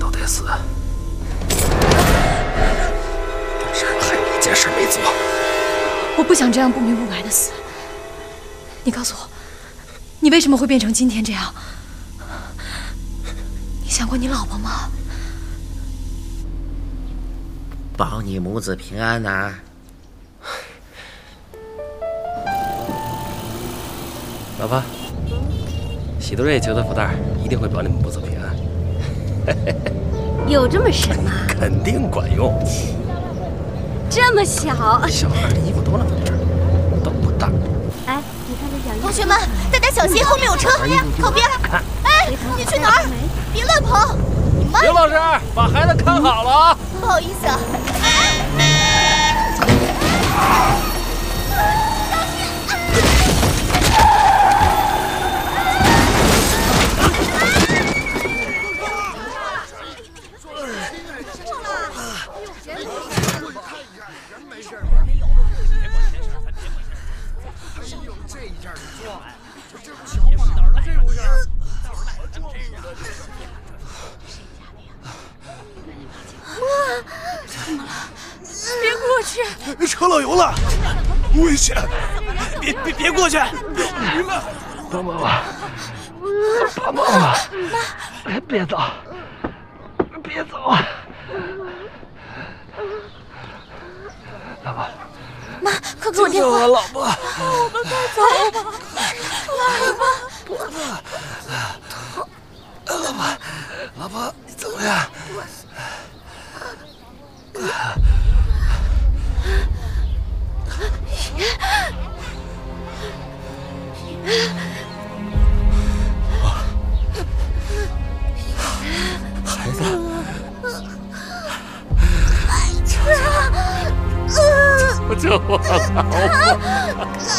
都得死，但是还有一件事没做。 我不想这样不明不白的死。你告诉我，你为什么会变成今天这样？你想过你老婆吗？ 保你母子平安呐！ 老婆，喜多瑞求的福袋一定会保你们母子平安。 有这么神吗？ 肯定管用。 这么小， 小孩的衣服都那么点儿，都不大。 哎，你看这小衣服。 同学们，大家小心，后面有车，靠边！哎，你去哪儿？别乱跑！你慢。 刘老师，把孩子看好了啊！ 不好意思啊。 车漏油了，危险！别过去！你们帮帮我！帮帮我！别走！别走！老婆， 妈，快给我电话！ 老婆， 我们快走吧！来吧！ 老婆，你怎么样？孩子，救我，老婆！